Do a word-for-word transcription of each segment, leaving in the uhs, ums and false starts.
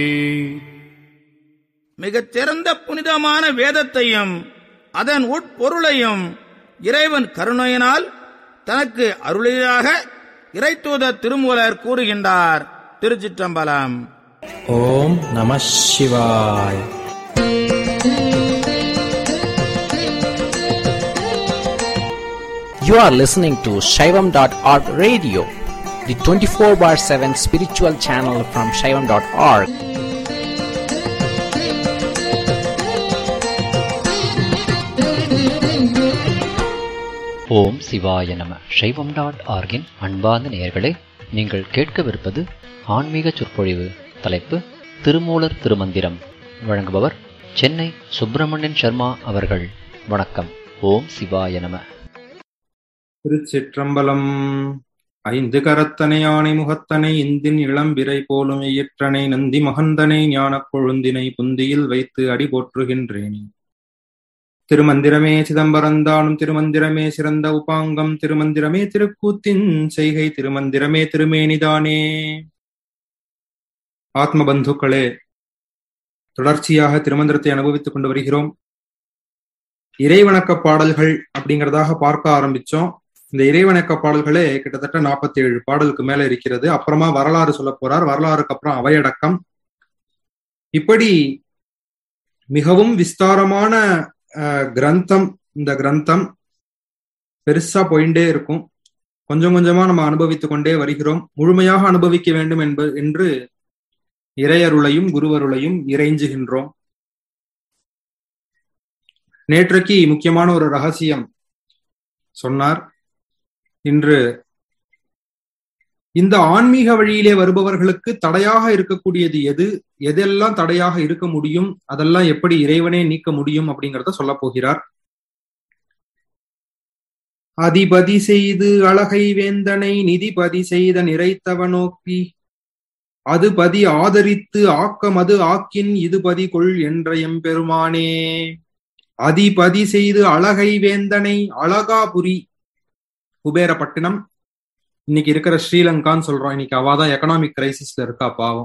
மிகச் சிறந்த புனிதமான வேதத்தையும் அதன் உட்பொருளையும் இறைவன் கருணையினால் தனக்கு அருளியாக இறைத்தூதர் திருமூலர் கூறுகின்றார். திருச்சிற்றம்பலம். ஓம் நம சிவாய். You are listening to Shaivam dot org radio, the twenty-four bar seven spiritual channel from Shaivam dot org. ஓம் சிவாய நம. சைவம் டாட் ஆர்கின் அன்பார்ந்த நேயர்களே, நீங்கள் கேட்கவிருப்பது ஆன்மீக சொற்பொழிவு. தலைப்பு திருமூலர் திருமந்திரம். வழங்குபவர் சென்னை சுப்பிரமணியன் சர்மா அவர்கள். வணக்கம். ஓம் சிவாய நம. திருச்சிற்றம்பலம். ஐந்து கரத்தனை யானை முகத்தனை இந்தின் இளம்பிறை போலும் எயிற்றனை நந்தி மகந்தனை ஞானக் கொழுந்தினை புந்தியில் வைத்து அடி போற்றுகின்றேன். திருமந்திரமே சிதம்பரந்தானும் திருமந்திரமே சிறந்த உபாங்கம் திருமந்திரமே திருக்கூத்தின் செய்கை திருமந்திரமே திருமேனிதானே. ஆத்ம பந்துக்களே, தொடர்ச்சியாக திருமந்திரத்தை அனுபவித்துக் கொண்டு வருகிறோம். இறைவணக்க பாடல்கள் அப்படிங்கிறதாக பார்க்க ஆரம்பிச்சோம். இந்த இறைவணக்க பாடல்களே கிட்டத்தட்ட நாற்பத்தி ஏழு பாடலுக்கு மேல இருக்கிறது. அப்புறமா வரலாறு சொல்ல போறார். வரலாறுக்கு அப்புறம் அவையடக்கம். இப்படி மிகவும் விஸ்தாரமான கிரந்தம். இந்த கிரந்தம் பெருசா போயிட்டே இருக்கும். கொஞ்சம் கொஞ்சமா நம்ம அனுபவித்துக் கொண்டே வருகிறோம். முழுமையாக அனுபவிக்க வேண்டும் என்ப என்று இறையருளையும் குருவருளையும் இறைஞ்சுகின்றோம். நேற்றைக்கு முக்கியமான ஒரு ரகசியம் சொன்னார். இன்று இந்த ஆன்மீக வழியிலே வருபவர்களுக்கு தடையாக இருக்கக்கூடியது எது, எதெல்லாம் தடையாக இருக்க முடியும், அதெல்லாம் எப்படி இறைவனே நீக்க முடியும் அப்படிங்கிறத சொல்ல போகிறார். அதிபதி செய்து அழகை வேந்தனை நிதிபதி செய்த நிறைத்தவ நோக்கி அது பதி ஆதரித்து ஆக்கம் அது ஆக்கின் இதுபதி கொள் என்ற எம்பெருமானே. அதிபதி செய்து அழகை வேந்தனை, அழகாபுரி குபேரப்பட்டினம், இன்னைக்கு இருக்கிற ஸ்ரீலங்கான்னு சொல்றோம். இன்னைக்கு அவாதான் எக்கனாமிக் கிரைசிஸ்ல இருக்கா பாவம்.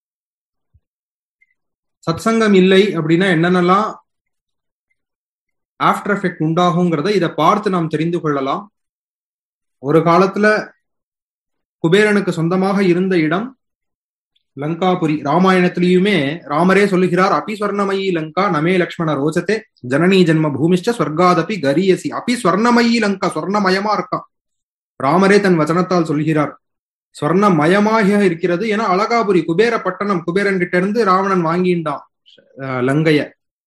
சத்சங்கம் இல்லை அப்படின்னா என்னென்னலாம் ஆஃப்டர் எஃபெக்ட் உண்டாகுங்கிறத இதை பார்த்து நாம் தெரிந்து கொள்ளலாம். ஒரு காலத்துல குபேரனுக்கு சொந்தமாக இருந்த இடம் லங்காபுரி. ராமாயணத்திலயுமே ராமரே சொல்லுகிறார், அபி ஸ்வர்ணமயி லங்கா நமே லக்ஷ்மண ரோச்சத்தே ஜனனி ஜென்ம பூமிஷ்ட ஸ்வர்காதபி கரியசி. அபி ஸ்வர்ணமயி லங்கா, ஸ்வர்ணமயமா இருக்கான். ராமரே தன் வச்சனத்தால் சொல்கிறார், ஸ்வர்ணமயமாக இருக்கிறது. ஏன்னா அழகாபுரி குபேர பட்டணம், குபேரன் கிட்ட இருந்து ராவணன் வாங்கிண்டான் லங்கைய.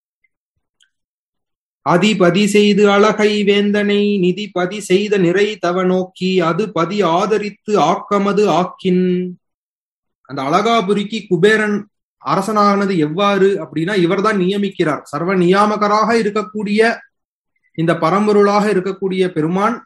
அதிபதி செய்து அழகை வேந்தனை நிதிபதி செய்த நிறை தவ நோக்கி அது பதி ஆதரித்து ஆக்கமது ஆக்கின். அந்த அழகாபுரிக்கு குபேரன் அரசனானது எவ்வாறு அப்படின்னா இவர்தான் நியமிக்கிறார். சர்வ நியாமகராக இருக்கக்கூடிய இந்த பரம்பொருளாக இருக்கக்கூடிய பெருமான்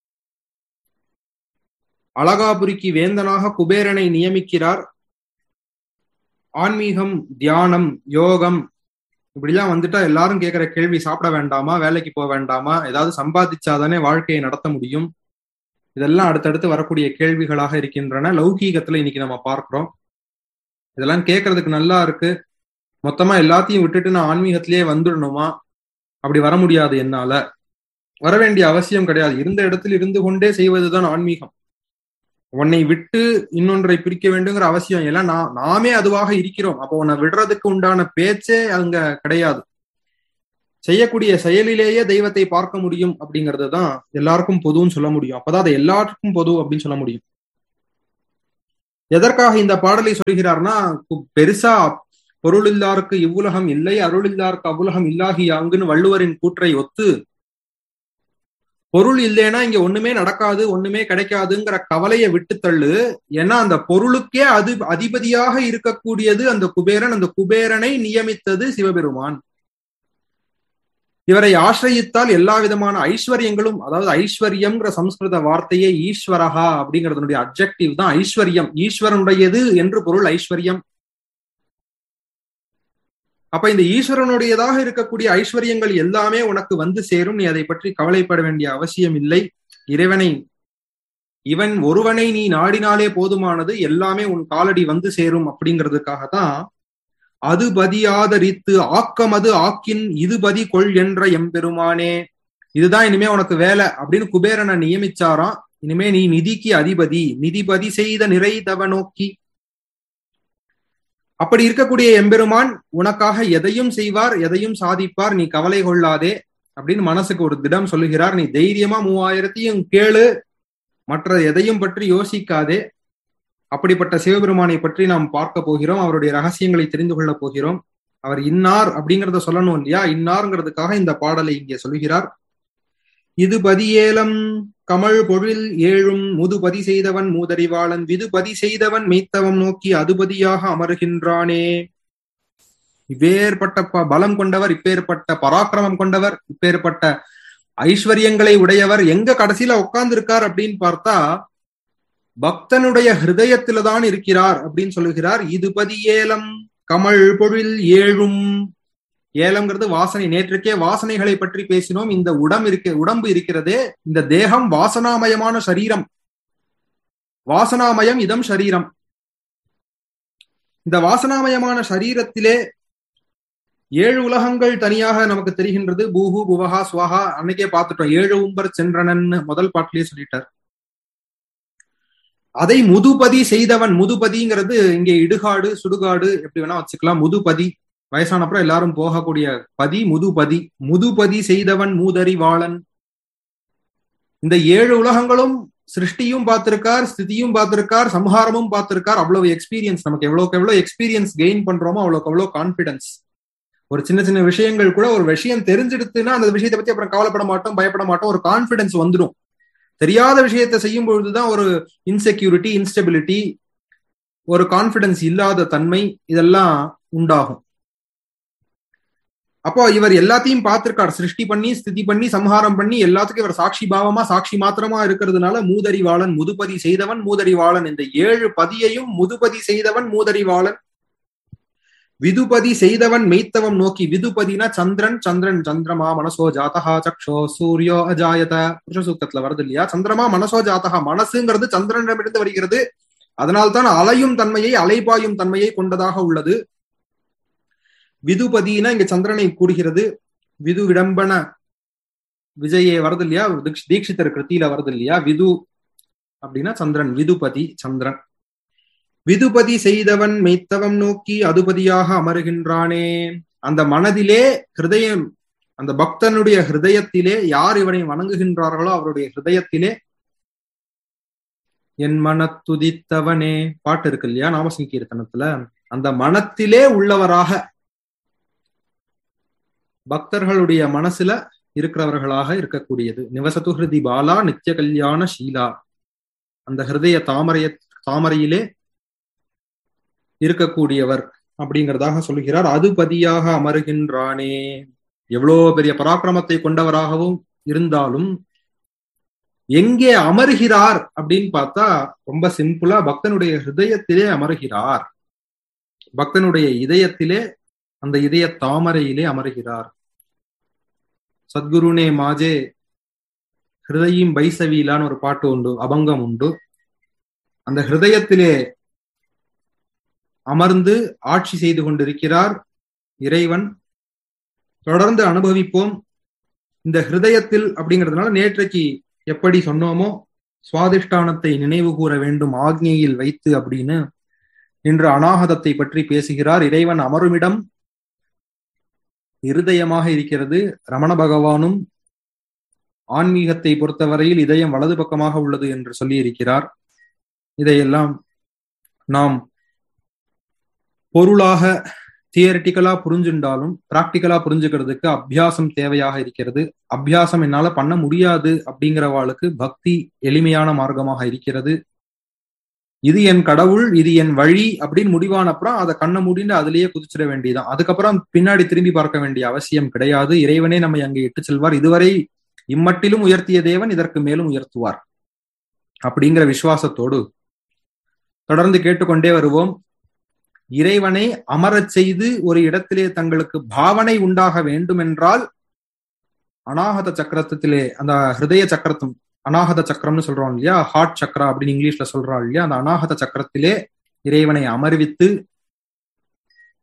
அழகாபுரிக்கு வேந்தனாக குபேரனை நியமிக்கிறார். ஆன்மீகம், தியானம், யோகம் இப்படிலாம் வந்துட்டா எல்லாரும் கேட்கிற கேள்வி, சாப்பிட வேண்டாமா, வேலைக்கு போக வேண்டாமா, ஏதாவது சம்பாதிச்சாதானே வாழ்க்கையை நடத்த முடியும், இதெல்லாம் அடுத்தடுத்து வரக்கூடிய கேள்விகளாக இருக்கின்றன. லௌகீகத்துல இன்னைக்கு நம்ம பார்க்கிறோம். இதெல்லாம் கேட்கறதுக்கு நல்லா இருக்கு. மொத்தமா எல்லாத்தையும் விட்டுட்டு நான் ஆன்மீகத்திலேயே வந்துடணுமா? அப்படி வர முடியாது. என்னால வர வேண்டிய அவசியம் கிடையாது. இருந்த இடத்தில் இருந்து கொண்டே செய்வதுதான் ஆன்மீகம். உன்னை விட்டு இன்னொன்றை பிரிக்க வேண்டுங்கிற அவசியம் இல்லை. நான் நாமே அதுவாக இருக்கிறோம். அப்போ உன்னை விடுறதுக்கு உண்டான பேச்சே அங்க கிடையாது. செய்யக்கூடிய செயலிலேயே தெய்வத்தை பார்க்க முடியும் அப்படிங்கிறது தான் எல்லாருக்கும் பொதுன்னு சொல்ல முடியும். அப்பதான் அது எல்லாருக்கும் பொது அப்படின்னு சொல்ல முடியும். எதற்காக இந்த பாடலை சொல்கிறார்னா, பெருசா பொருள் இல்லாருக்கு இவ்வுலகம் இல்லை, அருள் இல்லாருக்கு அவ்வுலகம் இல்லாகியாங்குன்னு வள்ளுவரின் கூற்றை ஒத்து, பொருள் இல்லைன்னா இங்க ஒண்ணுமே நடக்காது, ஒண்ணுமே கிடைக்காதுங்கிற கவலையை விட்டு தள்ளு. ஏன்னா அந்த பொருளுக்கே அது அதிபதியாக இருக்கக்கூடியது அந்த குபேரன். அந்த குபேரனை நியமித்தது சிவபெருமான். இவரை ஆசிரயித்தால் எல்லா விதமான ஐஸ்வர்யங்களும், அதாவது ஐஸ்வர்யம்ங்கிற சம்ஸ்கிருத வார்த்தையே ஈஸ்வரஹா அப்படிங்கிறதுனுடைய அப்ஜெக்டிவ் தான் ஐஸ்வர்யம். ஈஸ்வரனுடையது என்று பொருள் ஐஸ்வர்யம். அப்ப இந்த ஈஸ்வரனுடையதாக இருக்கக்கூடிய ஐஸ்வர்யங்கள் எல்லாமே உனக்கு வந்து சேரும். நீ அதை பற்றி கவலைப்பட வேண்டிய அவசியம் இல்லை. இறைவனை, இவன் ஒருவனை நீ நாடினாலே போதுமானது, எல்லாமே உன் காலடி வந்து சேரும் அப்படிங்கிறதுக்காகத்தான் அது பதியாதரித்து ஆக்கமது ஆக்கின் இது பதி கொள் என்ற எம்பெருமானே. இதுதான் இனிமே உனக்கு வேலை அப்படின்னு குபேரனை நியமிச்சாராம். இனிமே நீ நிதிக்கு அதிபதி, நிதிபதி செய்த நிறைதவ நோக்கி. அப்படி இருக்கக்கூடிய எம்பெருமான் உனக்காக எதையும் செய்வார், எதையும் சாதிப்பார், நீ கவலை கொள்ளாதே அப்படின்னு மனசுக்கு ஒரு திடம் சொல்லுகிறார். நீ தைரியமா மூவாயிரத்தையும் கேளு, மற்ற எதையும் பற்றி யோசிக்காதே. அப்படிப்பட்ட சிவபெருமானை பற்றி நாம் பார்க்க போகிறோம். அவருடைய ரகசியங்களை தெரிந்து கொள்ள போகிறோம். அவர் இன்னார் அப்படிங்கிறத சொல்லணும் இல்லையா? இன்னார்ங்கிறதுக்காக இந்த பாடலை இங்கே சொல்கிறார். இது பதியேலம் கமல் பொழில் ஏழும் முதுபதி செய்தவன் மூதறிவாளன் விதுபதி செய்தவன் மெய்த்தவம் நோக்கி அதுபதியாக அமருகின்றானே. இப்பேற்பட்ட பலம் கொண்டவர், இப்பேற்பட்ட பராக்கிரமம் கொண்டவர், இப்பேற்பட்ட ஐஸ்வர்யங்களை உடையவர் எங்க கடைசியில உட்கார்ந்து இருக்கார் அப்படின்னு பார்த்தா பக்தனுடைய ஹிருதயத்தில தான் இருக்கிறார் அப்படின்னு சொல்லுகிறார். இது பதியேலம் கமல் பொழில் ஏழும். ஏலம்ங்கிறது வாசனை. நேற்றுக்கே வாசனைகளை பற்றி பேசினோம். இந்த உடம்பு இருக்க உடம்பு இருக்கிறதே, இந்த தேகம் வாசனாமயமான சரீரம். வாசனாமயம் இதம் சரீரம். இந்த வாசனாமயமான சரீரத்திலே ஏழு உலகங்கள் தனியாக நமக்கு தெரிகின்றது. பூஹு புவஹா ஸ்வாஹா அன்னைக்கே பார்த்துட்டோம். ஏழு உம்பர் சென்றனன் முதல் பாட்டிலேயே சொல்லிட்டார். அதை முதுபதி செய்தவன். முதுபதிங்கிறது இங்கே இடுகாடு சுடுகாடு எப்படி வேணா வச்சுக்கலாம். முதுபதி வயசானப்புறம் எல்லாரும் போகக்கூடிய பதி முதுபதி. முதுபதி செய்தவன் மூதறிவாளன். இந்த ஏழு உலகங்களும் சிருஷ்டியும் பார்த்திருக்கார், ஸ்திதியும் பார்த்திருக்கார், சம்ஹாரமும் பார்த்திருக்கார். அவ்வளவு எக்ஸ்பீரியன்ஸ். நமக்கு எவ்வளவுக்கு எவ்வளவு எக்ஸ்பீரியன்ஸ் கெயின் பண்றோமோ அவ்வளவுக்கு எவ்வளவு கான்பிடன்ஸ். ஒரு சின்ன சின்ன விஷயங்கள் கூட ஒரு விஷயம் தெரிஞ்சிடுத்துன்னா அந்த விஷயத்தை பத்தி அப்புறம் கவலைப்பட மாட்டோம், பயப்பட மாட்டோம். ஒரு கான்பிடன்ஸ் வந்துடும். தெரியாத விஷயத்தை செய்யும் பொழுதுதான் ஒரு இன்செக்யூரிட்டி, இன்ஸ்டெபிலிட்டி, ஒரு கான்பிடன்ஸ் இல்லாத தன்மை இதெல்லாம் உண்டாகும். அப்போ இவர் எல்லாத்தையும் பார்த்திருக்கார். சிருஷ்டி பண்ணி ஸ்திதி பண்ணி சம்ஹாரம் பண்ணி எல்லாத்துக்கும் இவர் சாட்சி பாவமா சாட்சி மாத்திரமா இருக்கிறதுனால மூதறிவாளன். முதுபதி செய்தவன் மூதறிவாளன். இந்த ஏழு பதியையும் முதுபதி செய்தவன் மூதறிவாளன். விதுபதி செய்தவன் மெய்த்தவம் நோக்கி. விதுபதினா சந்திரன். சந்திரன் சந்திரமா மனசோ ஜாதகா சக்ஷோ சூரியோ அஜாயத புருஷ சூக்தத்துல வருது இல்லையா? சந்திரமா மனசோ ஜாதகா. மனசுங்கிறது சந்திரனிடமிருந்து வருகிறது. அதனால்தான் அலையும் தன்மையை அலைபாயும் தன்மையை கொண்டதாக உள்ளது. விதுபதினா இங்க சந்திரனை கூறுகிறது. விது விடம்பன விஜயே வருது இல்லையா? தீட்சிதர் கிருத்தியில வருது இல்லையா? விது அப்படின்னா சந்திரன். விதுபதி சந்திரன். விதுபதி செய்தவன் மெய்த்தவம் நோக்கி அதுபதியாக அமருகின்றானே. அந்த மனதிலே ஹிருதயம், அந்த பக்தனுடைய ஹிருதயத்திலே யார் இவனை வணங்குகின்றார்களோ அவருடைய ஹிருதயத்திலே என் மனத்துதித்தவனே பாட்டு இருக்கு இல்லையா நாமசங்கீர்த்தனத்துல, அந்த மனத்திலே உள்ளவராக பக்தர்களுடைய மனசுல இருக்கிறவர்களாக இருக்கக்கூடியது. நிவசத்து ஹிருதி பாலா நித்திய கல்யாண ஷீலா. அந்த ஹிருதய தாமரைய தாமரையிலே இருக்கக்கூடியவர் அப்படிங்கிறதாக சொல்லுகிறார். அது பதியாக அமருகின்றானே. எவ்வளோ பெரிய பராக்கிரமத்தை கொண்டவராகவும் இருந்தாலும் எங்கே அமருகிறார் அப்படின்னு பார்த்தா ரொம்ப சிம்பிளா பக்தனுடைய ஹிருதயத்திலே அமருகிறார். பக்தனுடைய இதயத்திலே, அந்த இதய தாமரையிலே அமருகிறார். சத்குருனே மாஜே ஹிருதயம் பைசவீலான்னு ஒரு பாட்டு உண்டு, அபங்கம் உண்டு. அந்த ஹிருதயத்திலே அமர்ந்து ஆட்சி செய்து கொண்டிருக்கிறார் இறைவன். தொடர்ந்து அனுபவிப்போம். இந்த ஹிருதயத்தில் அப்படிங்கிறதுனால நேற்றைக்கு எப்படி சொன்னோமோ சுவாதிஷ்டானத்தை நினைவு கூற வேண்டும் ஆக்ஞையில் வைத்து அப்படின்னு இன்று அநாகதத்தை பற்றி பேசுகிறார். இறைவன் அமருமிடம் இருதயமாக இருக்கிறது. ரமண பகவானும் ஆன்மீகத்தை பொறுத்தவரையில் இதயம் வலது பக்கமாக உள்ளது என்று சொல்லி இருக்கிறார். இதையெல்லாம் நாம் பொருளாக தியரிட்டிக்கலா புரிஞ்சுண்டாலும் பிராக்டிக்கலா புரிஞ்சுக்கிறதுக்கு அபியாசம் தேவையாக இருக்கிறது. அபியாசம் என்னால பண்ண முடியாது அப்படிங்கிறவாளுக்கு பக்தி எளிமையான மார்க்கமாக இருக்கிறது. இது என் கடவுள், இது என் வழி அப்படின்னு முடிவான அப்புறம் அதை கண்ணை மூடிண்டு அதுலயே குதிச்சிட வேண்டியதான். அதுக்கப்புறம் பின்னாடி திரும்பி பார்க்க வேண்டிய அவசியம் கிடையாது. இறைவனே நம்மை அங்கே இட்டு செல்வார். இதுவரை இம்மட்டிலும் உயர்த்திய தேவன் இதற்கு மேலும் உயர்த்துவார் அப்படிங்கிற விசுவாசத்தோடு தொடர்ந்து கேட்டுக்கொண்டே வருவோம். இறைவனை அமரச் செய்து ஒரு இடத்திலே தங்களுக்கு பாவனை உண்டாக வேண்டும் என்றால் அநாகத சக்கரத்திலே, அந்த ஹிருதய சக்கரத்தும் அநாகத சக்கரம்னு சொல்றோம் இல்லையா, ஹார்ட் சக்கரா அப்படின்னு இங்கிலீஷ்ல சொல்றோம் இல்லையா, அந்த அநாகத சக்கரத்திலே இறைவனை அமர்வித்து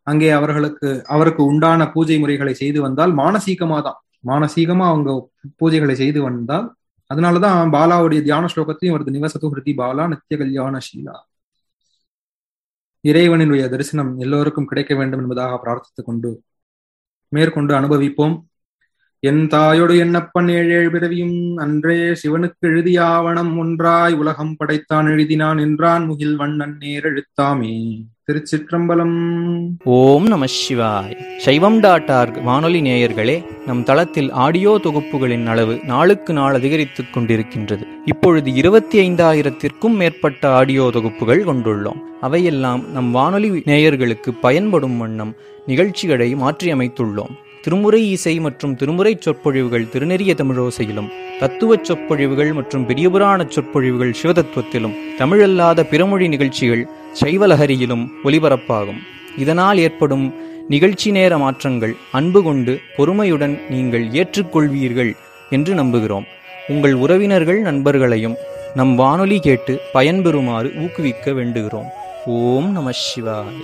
அங்கே அவர்களுக்கு அவருக்கு உண்டான பூஜை முறைகளை செய்து வந்தால் மானசீகமா தான் மானசீகமா அவங்க பூஜைகளை செய்து வந்தால், அதனாலதான் பாலாவுடைய தியான ஸ்லோகத்தையும் வருது, நிவசத்து ஹிருதி பாலா நித்திய கல்யாண ஷீலா. இறைவனுடைய தரிசனம் எல்லோருக்கும் கிடைக்க வேண்டும் என்பதாக பிரார்த்தித்துக் கொண்டு மேற்கொண்டு அனுபவிப்போம். என் தாயோடு என்னப்பன் ஏழேழு பிறவியும் அன்றே சிவனுக்கு எழுதிய ஆவணம் ஒன்றாய் உலகம் படைத்தான் எழுதினான் என்றான் முகில் வண்ணன் நேர் எழுத்தாமே. திருச்சிற்றம்பலம். ஓம் நம சிவாய். சைவம் டாட் ஆர்க் வானொலி நேயர்களே, நம் தளத்தில் ஆடியோ தொகுப்புகளின் அளவு நாளுக்கு நாள் அதிகரித்துக் கொண்டிருக்கின்றது. இப்பொழுது இருபத்தி ஐந்தாயிரத்திற்கும் மேற்பட்ட ஆடியோ தொகுப்புகள் கொண்டுள்ளோம். அவையெல்லாம் நம் வானொலி நேயர்களுக்கு பயன்படும் வண்ணம் நிகழ்ச்சிகளை மாற்றியமைத்துள்ளோம். திருமுறை இசை மற்றும் திருமுறை சொற்பொழிவுகள் திருநெறிய தமிழோசையிலும், தத்துவச் சொற்பொழிவுகள் மற்றும் பெரியபுராண சொற்பொழிவுகள் சிவதத்துவத்திலும், தமிழல்லாத பிறமொழி நிகழ்ச்சிகள் சைவலஹரியிலும் ஒலிபரப்பாகும். இதனால் ஏற்படும் நிகழ்ச்சி நேர மாற்றங்கள் அன்பு கொண்டு பொறுமையுடன் நீங்கள் ஏற்றுக்கொள்வீர்கள் என்று நம்புகிறோம். உங்கள் உறவினர்கள் நண்பர்களையும் நம் வானொலி கேட்டு பயன்பெறுமாறு ஊக்குவிக்க வேண்டுகிறோம். ஓம் நம சிவாய்.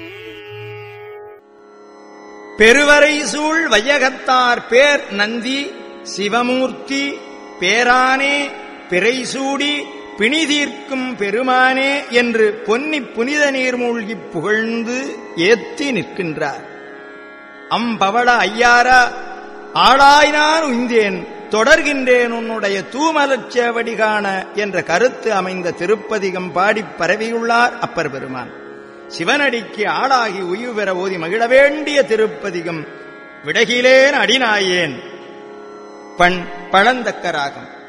பெருவரை சூழ் வையகத்தார் பேர் நந்தி சிவமூர்த்தி பேரானே பிறைசூடி பிணிதீர்க்கும் பெருமானே என்று பொன்னி புனித நீர் மூழ்கிப் புகழ்ந்து ஏத்தி நிற்கின்றார். அம்பவள ஐயாரா, ஆளாய்னான் உய்ந்தேன் தொடர்கின்றேன் உன்னுடைய தூமலச்சேவடி காண என்ற கருத்து அமைந்த திருப்பதிகம் பாடிப் பரவியுள்ளார் அப்பர் பெருமான். சிவனடிக்கு ஆளாகி உய்வு பெற ஓதி மகிழ வேண்டிய திருப்பதிகம் விடகிலேன் அடிநாயேன். பண் பழந்தக்கராகம்.